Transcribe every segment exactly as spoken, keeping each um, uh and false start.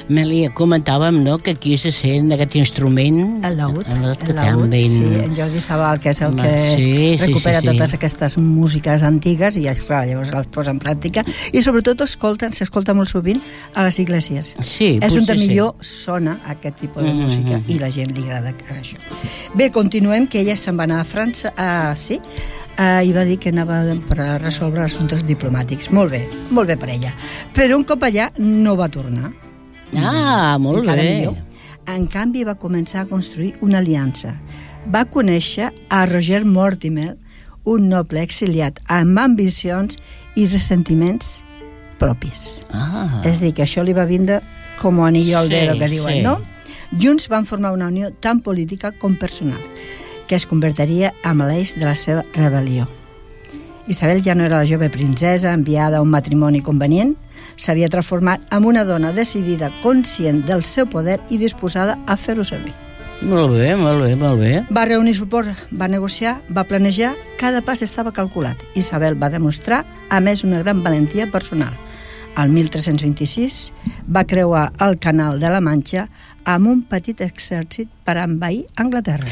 Melia, comentàvem, no?, que aquí se sent aquest instrument... El laúd, el el laúd, sí, en Jordi Sabal, que és el que sí, recupera sí, sí, totes sí. aquestes músiques antigues i, clar, llavors les posa en pràctica i sobretot escolten, s'escolta molt sovint a les iglesias. Sí, és on sí. millor sona aquest tipus de música mm-hmm. i la gent li agrada això. Bé, continuem, que ella se'n va anar a França, a, sí, Uh, i va dir que anava per a resoldre assumptes diplomàtics. Molt bé, molt bé per ella. Però un cop allà no va tornar. Ah, molt Encara bé. Millor. En canvi va començar a construir una aliança. Va conèixer a Roger Mortimer, un noble exiliat amb ambicions i ressentiments propis. Ah. És a dir, que això li va vindre com anillo al dedo, sí, que diuen, sí. no? Junts van formar una unió tan política com personal, que es convertiria en l'eix de la seva rebel·lió. Isabel ja no era la jove princesa enviada a un matrimoni convenient, s'havia transformat en una dona decidida, conscient del seu poder i disposada a fer-ho servir. Molt bé, molt bé, molt bé. Va reunir suport, va negociar, va planejar, cada pas estava calculat. Isabel va demostrar, a més, una gran valentia personal. El mil tres-cents vint-i-sis va creuar el Canal de la Manxa amb un petit exèrcit per envair Anglaterra.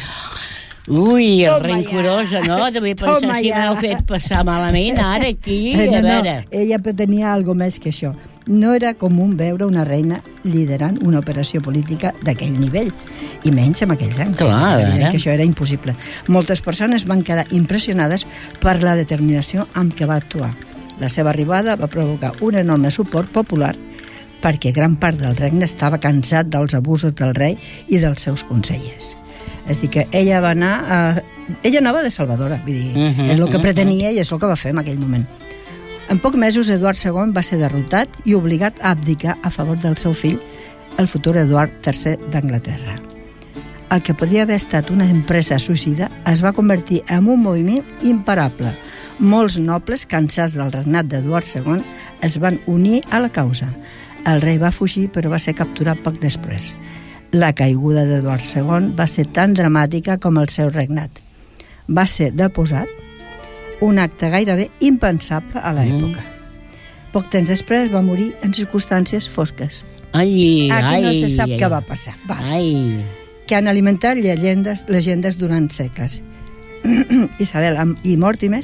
Ui, el Toma rencorosa, no? Devia pensar Toma si ja. m'heu fet passar malament ara aquí, Eh, no, a veure. no, ella pretenia algo més que això. No era comú veure una reina liderant una operació política d'aquell nivell, i menys en aquells anys. Clar, És evident ara. que això era impossible. Moltes persones van quedar impressionades per la determinació amb què va actuar. La seva arribada va provocar un enorme suport popular perquè gran part del regne estava cansat dels abusos del rei i dels seus consellers. És a dir, que ella va anar... A... Ella anava de salvadora, vull dir, uh -huh, és el que pretenia i és el que va fer en aquell moment. En pocs mesos, Eduard segon va ser derrotat i obligat a abdicar a favor del seu fill, el futur Eduard tercer d'Anglaterra. El que podia haver estat una empresa suïcida es va convertir en un moviment imparable. Molts nobles, cansats del regnat d'Eduard segon, es van unir a la causa. El rei va fugir, però va ser capturat poc després. La caiguda d'Eduard segon va ser tan dramàtica com el seu regnat. Va ser deposat, un acte gairebé impensable a l'època. Mm. Poc temps després va morir en circumstàncies fosques. Ai, Aquí ai, no se sap ai, què va passar. Va. Ai. Que han alimentat llegendes, llegendes durant segles. Isabel i Mortimer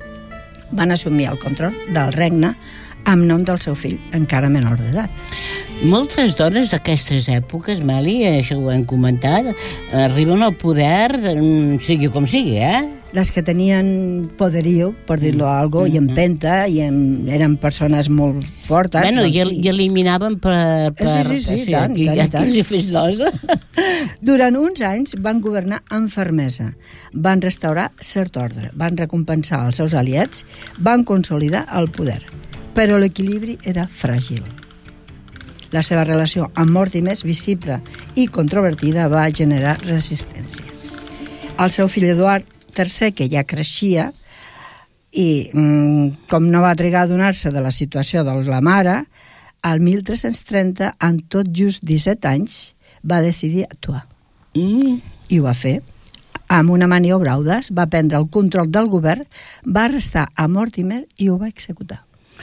van assumir el control del regne amb nom del seu fill, encara menor d'edat. Moltes dones d'aquestes èpoques, Meli, això ho hem comentat, arriben al poder, sigui com sigui, eh? Les que tenien poderío, per dir-lo mm. algo, i empenta, i en, eren persones molt fortes. Bueno, doncs, i, i eliminaven per... per sí, sí, sí, sí tant, aquí, tant, aquí tant. si fes nosa. Durant uns anys van governar amb fermesa, van restaurar cert ordre, van recompensar els seus aliats, van consolidar el poder. Però l'equilibri era fràgil. La seva relació amb Mortimer, visible i controvertida, va generar resistència. El seu fill Eduard tercer, que ja creixia, i mm, com no va trigar a adonar-se de la situació de la mare, al mil tres-cents trenta, en tot just disset anys, va decidir actuar. Mm. I ho va fer. Amb una maniobra audaç, va prendre el control del govern, va arrestar a Mortimer i ho va executar.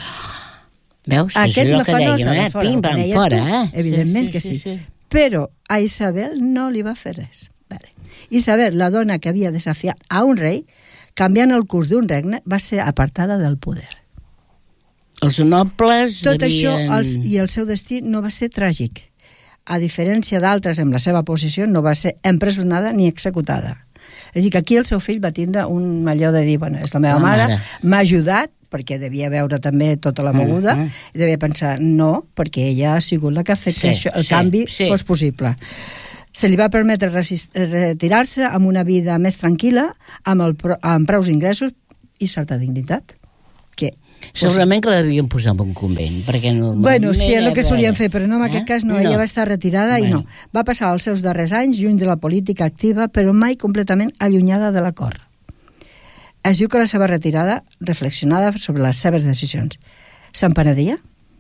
Veus? Aquest és no que fa dèiem, nosa, eh? Pim, pam, fora, eh? Evidentment sí, que sí. sí. sí, sí. Però a Isabel no li va fer res. Vale. Isabel, la dona que havia desafiat a un rei, canviant el curs d'un regne, va ser apartada del poder. Els nobles Tot devien... això els, i el seu destí no va ser tràgic. A diferència d'altres amb la seva posició, no va ser empresonada ni executada. És a dir, que aquí el seu fill va tindre un allò de dir, bueno, és la meva La mare, mare. m'ha ajudat, perquè devia veure també tota la moguda, Mm, mm. i devia pensar, no, perquè ella ha sigut la que ha fet Sí, que això, el sí, canvi sí. fos possible. Se li va permetre resist- retirar-se amb una vida més tranquil·la, amb, el, pro- amb prous ingressos i certa dignitat. Que, Segurament que la devien posar en un convent, perquè normalment... bueno, sí, és el que a solien veure, fer, però no en aquest eh? cas no, ella va estar retirada i Bueno. no. Va passar els seus darrers anys lluny de la política activa, però mai completament allunyada de la cort. Es diu que la seva retirada reflexionava sobre les seves decisions. Se'n penedia?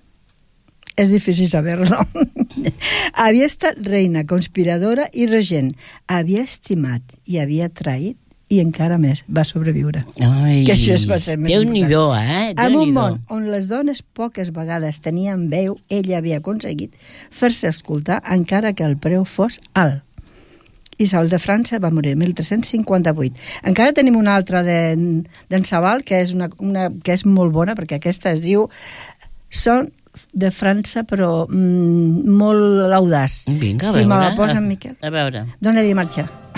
És difícil saber-lo. Havia estat reina, conspiradora i regent. Havia estimat i havia traït i encara més, va sobreviure. Ai, que això va ser més Déu-n'hi-do, eh? En un Déu-n'hi-do. món on les dones poques vegades tenien veu, ella havia aconseguit fer-se escoltar encara que el preu fos alt. Isabel de França va morir el mil tres-cents cinquanta-vuit. Encara tenim una altra d'en de, Sabal, que és, una, una, que és molt bona, perquè aquesta es diu Son de França, però mm, molt audaç. Vinga, a si veure. me la posen, Miquel. A veure. Dóna-li marxa.